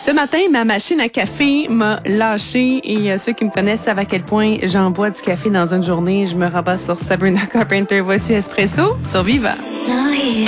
Ce matin, ma machine à café m'a lâché et ceux qui me connaissent savent à quel point j'en bois du café dans une journée. Je me rabats sur Sabrina Carpenter. Voici Espresso sur Viva. Now here